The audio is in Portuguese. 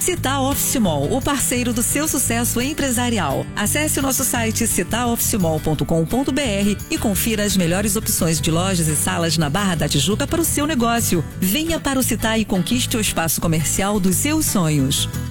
Cital Office Mall, o parceiro do seu sucesso empresarial. Acesse o nosso site citalofficemall.com.br e confira as melhores opções de lojas e salas na Barra da Tijuca para o seu negócio. Venha para o Cital e conquiste o espaço comercial dos seus sonhos.